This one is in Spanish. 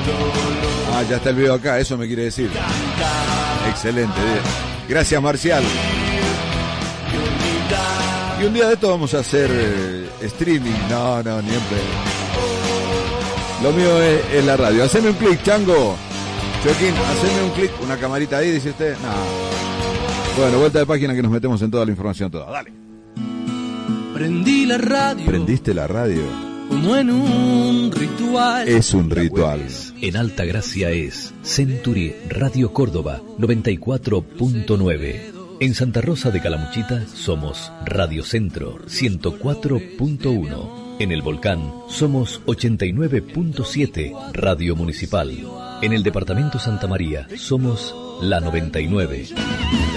Ah, ya está el video acá, eso me quiere decir. Excelente, bien. Gracias, Marcial. Y un día de esto vamos a hacer streaming. No, ni en pedo. Lo mío es la radio. Haceme un clic, Chango. Joaquín, haceme un clic. Una camarita ahí, dice usted. No. Bueno, vuelta de página que nos metemos en toda la información toda. Dale. Prendí la radio. ¿Prendiste la radio? Como en un ritual. Es un ritual. En Altagracia es Century Radio Córdoba 94.9. En Santa Rosa de Calamuchita somos Radio Centro 104.1. En el Volcán somos 89.7 Radio Municipal. En el departamento Santa María somos la 99.